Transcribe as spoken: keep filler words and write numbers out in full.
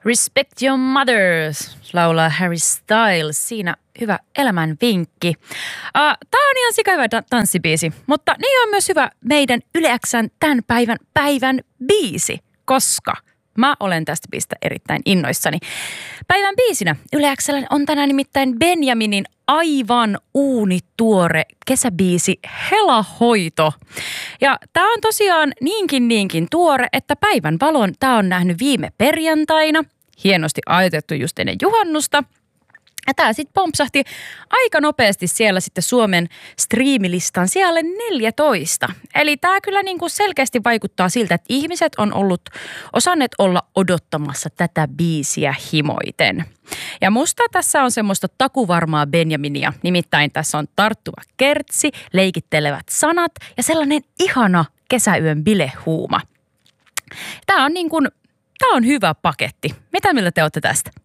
Respect your mothers, laulaa Harry Styles. Siinä hyvä elämän vinkki. Uh, Tämä on ihan sikahyvä ta- tanssibiisi, mutta niin on myös hyvä meidän Yle X:n tämän päivän päivän biisi, koska mä olen tästä biisistä erittäin innoissani. Päivän biisinä Yle X:llä on tänään nimittäin Benjaminin aivan uunituore kesäbiisi Helahoito. Ja tää on tosiaan niinkin niinkin tuore, että päivän valon tää on nähnyt viime perjantaina. Hienosti ajoitettu just ennen juhannusta. Ja tää sitten pompsahti aika nopeasti siellä sitten Suomen striimilistan siellä neljätoista. Eli tää kyllä niinku selkeästi vaikuttaa siltä, että ihmiset on ollut osanneet olla odottamassa tätä biisiä himoiten. Ja musta tässä on semmoista takuvarmaa Benjaminia. Nimittäin tässä on tarttuva kertsi, leikittelevät sanat ja sellainen ihana kesäyön bilehuuma. Tää on niin kuin, tää on hyvä paketti. Mitä mieltä te olette tästä?